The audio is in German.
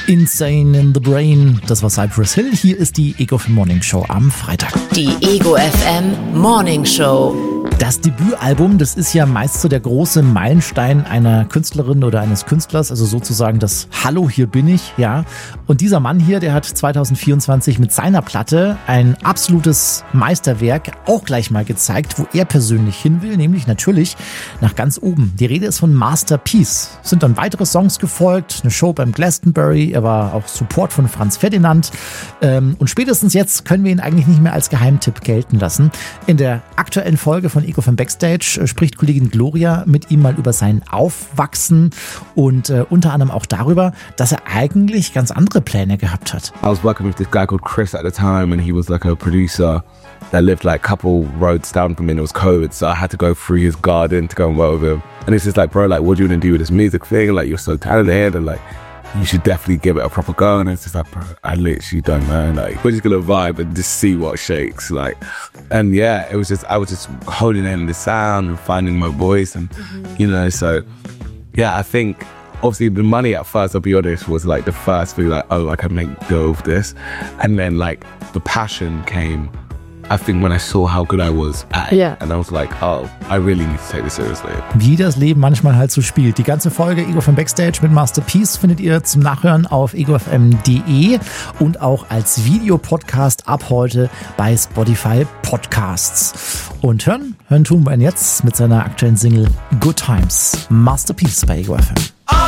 Insane in the Brain. Das war Cypress Hill. Hier ist die Ego FM Morning Show am Freitag. Die Ego FM Morning Show. Das Debütalbum, das ist ja meist so der große Meilenstein einer Künstlerin oder eines Künstlers, also sozusagen das Hallo, hier bin ich, ja. Und dieser Mann hier, der hat 2024 mit seiner Platte ein absolutes Meisterwerk auch gleich mal gezeigt, wo er persönlich hin will, nämlich natürlich nach ganz oben. Die Rede ist von Masterpiece. Es sind dann weitere Songs gefolgt, eine Show beim Glastonbury, er war auch Support von Franz Ferdinand und spätestens jetzt können wir ihn eigentlich nicht mehr als Geheimtipp gelten lassen. In der aktuellen Folge von Ego FM Backstage spricht Kollegin Gloria mit ihm mal über sein Aufwachsen und unter anderem auch darüber, dass er eigentlich ganz andere Pläne gehabt hat. I was working with this guy called Chris at the time and he was like a producer that lived like a couple roads down from me and it was COVID, so I had to go through his garden to go and work with him. And it's just like, bro, like, what do you want to do with this music thing? Like, you're so talented and like, you should definitely give it a proper go. And it's just like, bro, I literally don't know. Like, we're just gonna vibe and just see what shakes. Like, and yeah, I was just holding in the sound and finding my voice, and you know, so yeah, I think obviously the money at first, I'll be honest, was like the first thing, like, oh, I can make go of this, and then like the passion came. I think when I saw how good I was at it, and I was like, oh, I really need to take this seriously. Wie das Leben manchmal halt so spielt. Die ganze Folge Ego FM Backstage mit Masterpiece findet ihr zum Nachhören auf egofm.de und auch als Videopodcast ab heute bei Spotify Podcasts. Und hören tun wir ihn jetzt mit seiner aktuellen Single Good Times. Masterpiece bei Ego FM.